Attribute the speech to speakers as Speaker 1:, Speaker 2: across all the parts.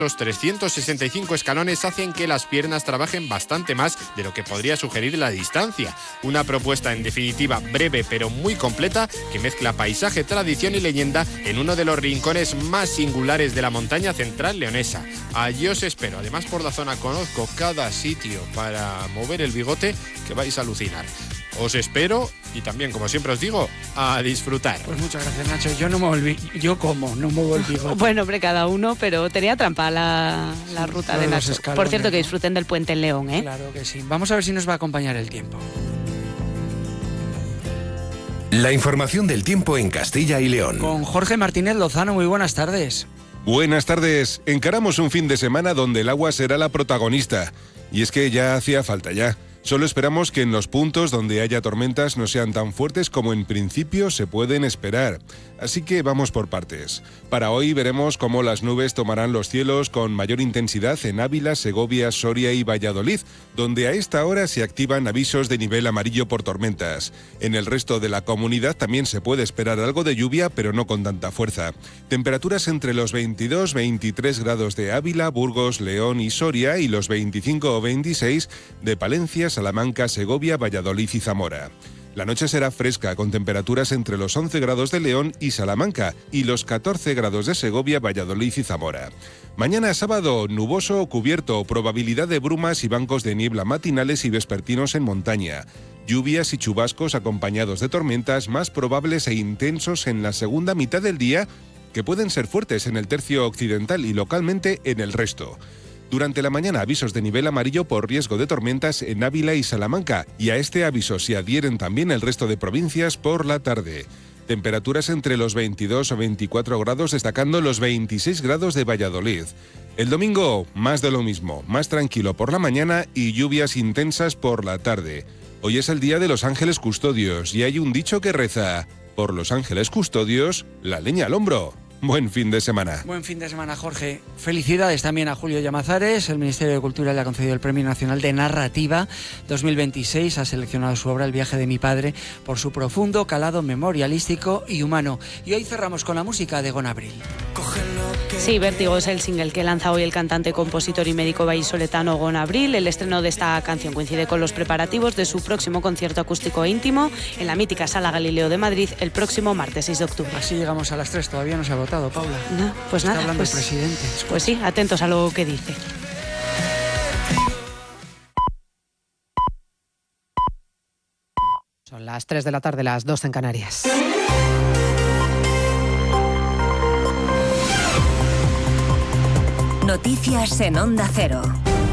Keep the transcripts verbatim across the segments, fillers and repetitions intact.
Speaker 1: Los trescientos sesenta y cinco escalones hacen que las piernas trabajen bastante más de lo que podría sugerir la distancia. Una propuesta, en definitiva, breve pero muy completa, que mezcla paisaje, tradición y leyenda en uno de los rincones más singulares de la montaña central leonesa. Allí os espero. Además, por la zona conozco cada sitio para mover el bigote que vais a alucinar. Os espero y también, como siempre os digo, a disfrutar.
Speaker 2: Pues muchas gracias, Nacho. Yo no me volví, yo como, no me volví.
Speaker 3: Bueno, hombre, cada uno, pero tenía trampa la, la ruta de Nacho. Por cierto, que disfruten del puente en León, ¿eh?
Speaker 2: Claro que sí. Vamos a ver si nos va a acompañar el tiempo.
Speaker 4: La información del tiempo en Castilla y León.
Speaker 2: Con Jorge Martínez Lozano, muy buenas tardes.
Speaker 5: Buenas tardes. Encaramos un fin de semana donde el agua será la protagonista. Y es que ya hacía falta ya. Solo esperamos que en los puntos donde haya tormentas no sean tan fuertes como en principio se pueden esperar. Así que vamos por partes. Para hoy veremos cómo las nubes tomarán los cielos con mayor intensidad en Ávila, Segovia, Soria y Valladolid, donde a esta hora se activan avisos de nivel amarillo por tormentas. En el resto de la comunidad también se puede esperar algo de lluvia, pero no con tanta fuerza. Temperaturas entre los veintidós a veintitrés grados de Ávila, Burgos, León y Soria y los veinticinco o veintiséis de Palencia, Salamanca, Segovia, Valladolid y Zamora. La noche será fresca, con temperaturas entre los once grados de León y Salamanca y los catorce grados de Segovia, Valladolid y Zamora. Mañana sábado, nuboso o cubierto, probabilidad de brumas y bancos de niebla matinales y vespertinos en montaña. Lluvias y chubascos acompañados de tormentas más probables e intensos en la segunda mitad del día, que pueden ser fuertes en el tercio occidental y localmente en el resto. Durante la mañana, avisos de nivel amarillo por riesgo de tormentas en Ávila y Salamanca, y a este aviso se adhieren también el resto de provincias por la tarde. Temperaturas entre los veintidós o veinticuatro grados, destacando los veintiséis grados de Valladolid. El domingo, más de lo mismo, más tranquilo por la mañana y lluvias intensas por la tarde. Hoy es el día de los ángeles custodios y hay un dicho que reza: por los ángeles custodios, la leña al hombro. Buen fin de semana.
Speaker 2: Buen fin de semana, Jorge. Felicidades también a Julio Llamazares. El Ministerio de Cultura le ha concedido el Premio Nacional de Narrativa dos mil veintiséis. Ha seleccionado su obra El viaje de mi padre por su profundo calado memorialístico y humano. Y hoy cerramos con la música de Gon Abril.
Speaker 3: Sí, Vértigo es el single que lanza hoy el cantante, compositor y médico vallisoletano Gon Abril. El estreno de esta canción coincide con los preparativos de su próximo concierto acústico íntimo en la mítica Sala Galileo de Madrid el próximo martes seis de octubre.
Speaker 2: Así llegamos a las tres. Todavía no se ha votado, Paula.
Speaker 3: No, pues
Speaker 2: Está
Speaker 3: nada.
Speaker 2: hablando
Speaker 3: Pues,
Speaker 2: el presidente. Escucha.
Speaker 3: Pues sí, atentos a lo que dice.
Speaker 6: Son las tres de la tarde, las dos en Canarias.
Speaker 7: Noticias en Onda Cero.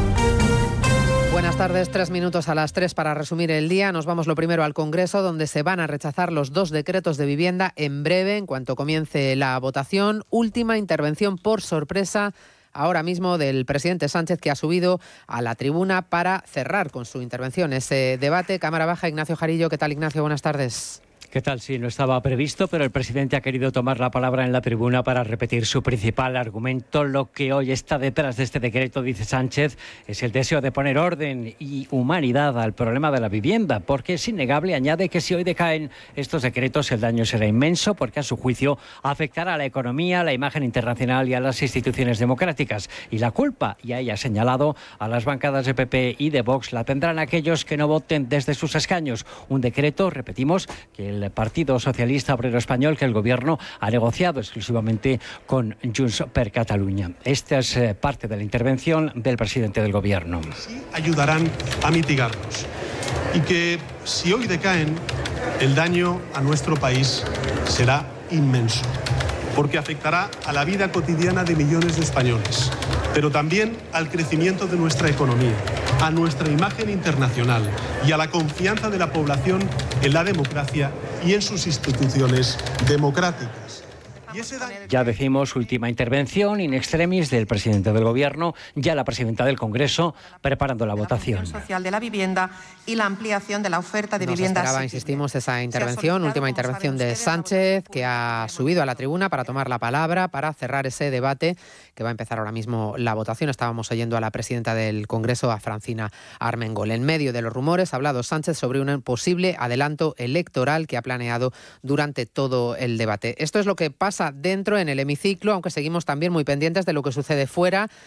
Speaker 6: Buenas tardes, tres minutos a las tres para resumir el día. Nos vamos lo primero al Congreso, donde se van a rechazar los dos decretos de vivienda en breve, en cuanto comience la votación. Última intervención por sorpresa ahora mismo del presidente Sánchez, que ha subido a la tribuna para cerrar con su intervención ese debate. Cámara Baja, Ignacio Jarillo. ¿Qué tal, Ignacio? Buenas tardes.
Speaker 8: ¿Qué tal? Sí, no estaba previsto, pero el presidente ha querido tomar la palabra en la tribuna para repetir su principal argumento. Lo que hoy está detrás de este decreto, dice Sánchez, es el deseo de poner orden y humanidad al problema de la vivienda, porque es innegable, añade, que si hoy decaen estos decretos el daño será inmenso, porque a su juicio afectará a la economía, a la imagen internacional y a las instituciones democráticas. Y la culpa, y ahí ha señalado, a las bancadas de P P y de Vox la tendrán aquellos que no voten desde sus escaños. Un decreto, repetimos, que el El Partido Socialista Obrero Español, que el Gobierno ha negociado exclusivamente con Junts per Catalunya. Esta es eh, parte de la intervención del presidente del Gobierno.
Speaker 9: Sí ayudarán a mitigarlos y que si hoy decaen, el daño a nuestro país será inmenso, porque afectará a la vida cotidiana de millones de españoles, pero también al crecimiento de nuestra economía, a nuestra imagen internacional y a la confianza de la población en la democracia y en sus instituciones democráticas.
Speaker 8: Ya decimos, última intervención in extremis del presidente del Gobierno, ya la presidenta del Congreso preparando la votación.
Speaker 10: Social de la vivienda y la ampliación de la oferta de
Speaker 6: Nos
Speaker 10: viviendas.
Speaker 6: esperaba, insistimos, esa intervención, última intervención de Sánchez, que ha subido a la tribuna para tomar la palabra, para cerrar ese debate que va a empezar ahora mismo la votación. Estábamos oyendo a la presidenta del Congreso, a Francina Armengol. En medio de los rumores ha hablado Sánchez sobre un posible adelanto electoral que ha planeado durante todo el debate. Esto es lo que pasa pasa dentro en el hemiciclo, aunque seguimos también muy pendientes de lo que sucede fuera